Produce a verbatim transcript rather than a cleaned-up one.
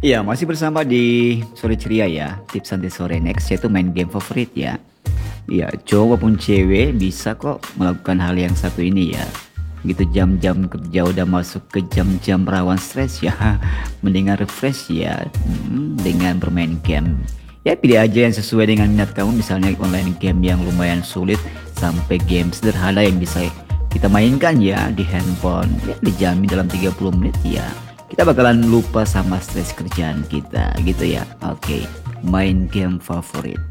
Iya, masih bersama di Sore Ceria ya, tips santai sore next yaitu main game favorit ya. Iya, cowok maupun cewek bisa kok melakukan hal yang satu ini ya. Gitu jam-jam kerja udah masuk ke jam-jam rawan stres ya. Mendingan refresh ya hmm, dengan bermain game. Ya pilih aja yang sesuai dengan minat kamu, misalnya online game yang lumayan sulit sampai game sederhana yang bisa kita mainkan ya di handphone. Ya dijamin dalam tiga puluh menit ya kita bakalan lupa sama stres kerjaan kita gitu ya. Oke, main game favorit.